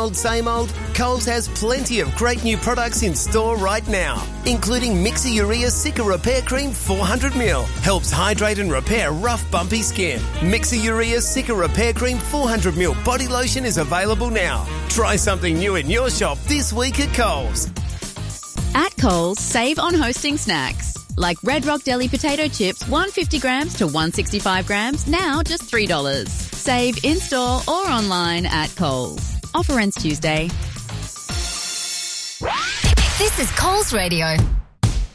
same old? Coles has plenty of great new products in store right now, including Mixer-Urea Cica Repair Cream 400ml. Helps hydrate and repair rough, bumpy skin. Mixer-Urea Cica Repair Cream 400ml body lotion is available now. Try something new in your shop this week at Coles. At Coles, save on hosting snacks. Like Red Rock Deli potato chips, 150 grams to 165 grams, now just $3. Save in-store or online at Coles. Offer ends Tuesday. This is Coles Radio.